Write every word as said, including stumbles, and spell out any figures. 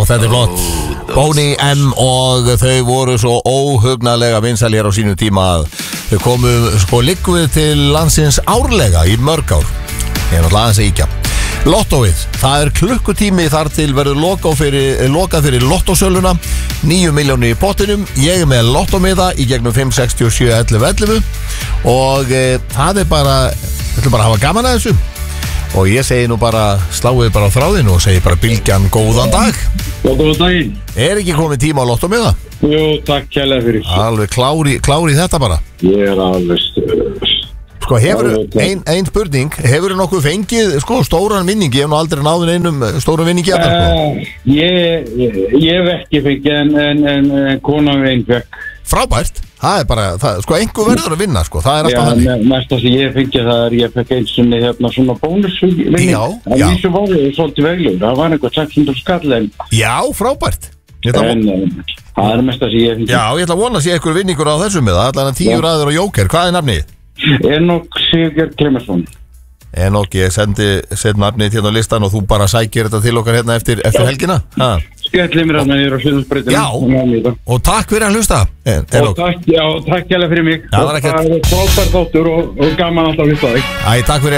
þetta er flott. Boney M og þau voru svo óhugnalega vinsæl hér á sínu tíma að þau komu sko ligguð til landsins árlega í mörg ár. Ég er náttúrulega aðeins að íkja. Lottóið, það er klukkutími þar til verður lokað fyrir, lokað fyrir lottósöluna, níu milljónir í pottinum. Ég er með lottómiða í gegnum fimm, sex, sjö, ellefu, ellefu og e, það er bara, við ætlum bara að hafa gaman að þessu. Og ég segi nú bara, sláið bara á þráðinu og segi bara Bylgjan góðan dag. Góðan daginn. Er ekki komið tíma á lottómiða? Jú, takk kærlega fyrir. Alveg klári, klári þetta bara. Ég er alveg stöð. Sko, hefur ein, ein spurning, hefur þú nokkuð fengið, sko, stóran vinning? Ég hef nú aldrei náðun einum stóran vinning hérna, sko. Uh, ég, ég, ég hef ekki fengið en, en, en, en konan við einn fekk. Frábært, það er bara, það, sko, einhver verður að vinna, sko, það er alltaf þannig. Já, næsta sem ég fengið það er, ég fekk eins og hérna svona bónusvinning. Já, en já. En vísu var ég svolítið veglur, það var einhver sex hundruð skall en... Já, frábært. En, en það er mesta sem ég fengið. Já, ég ætla að vona að sé einhver vinningur á þessu með það, allan að tíu ræður og jóker, hvað er nafnið? Enok Sigurgeir Klemensson. Enok, ég sendi set nafnið hérna á listan og þú bara sækir þetta til okkar hérna eftir, eftir helgina. Skellið mér að það er á Suðurlandsbrautinni. Já, og takk fyrir að hlusta, Enok. Og takk, já, takk hérlega fyrir mig. Já, það var ekkert. Það er frábær þáttur og, og gaman alltaf að hlusta þig. Æ, takk fyrir.